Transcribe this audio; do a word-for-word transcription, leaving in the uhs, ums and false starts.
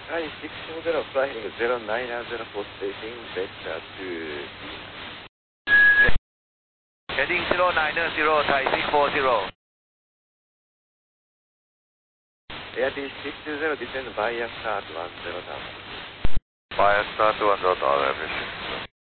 Hi, six four zero, flying zero nine zero for station, vector to Heading zero nine zero, Thai six four zero. Air D six two zero, descend via start one zero down. Via start one zero down,